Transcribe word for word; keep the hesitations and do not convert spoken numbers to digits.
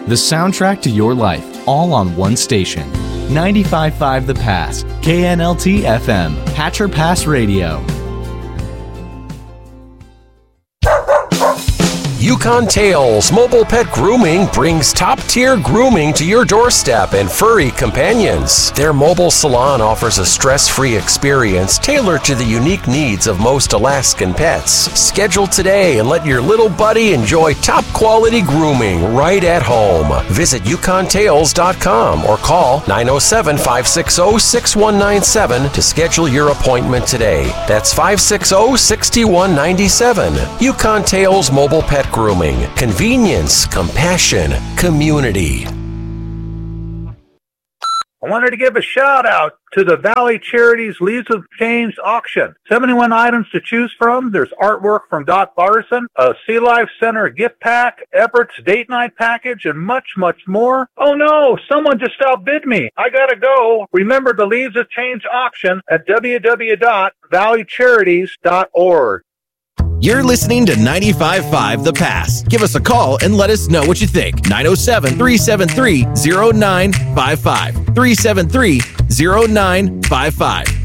the soundtrack to your life, all on one station. ninety-five point five The Pass, K N L T F M, Hatcher Pass Radio. Yukon Tails Mobile Pet Grooming brings top-tier grooming to your doorstep and furry companions. Their mobile salon offers a stress-free experience tailored to the unique needs of most Alaskan pets. Schedule today and let your little buddy enjoy top-quality grooming right at home. Visit yukon tails dot com or call nine oh seven, five six oh, six one nine seven to schedule your appointment today. That's five six oh, six one nine seven. Yukon Tails Mobile Pet Grooming. Convenience, compassion, community. I wanted to give a shout out to the Valley Charities Leaves of Change auction. seventy-one items to choose from. There's artwork from Dot Larson, a Sea Life Center gift pack, Everett's date night package, and much, much more. Oh no, someone just outbid me. I gotta go. Remember the Leaves of Change auction at w w w dot valley charities dot org. You're listening to ninety-five point five The Pass. Give us a call and let us know what you think. nine oh seven, three seven three, oh nine five five. three seven three, oh nine five five.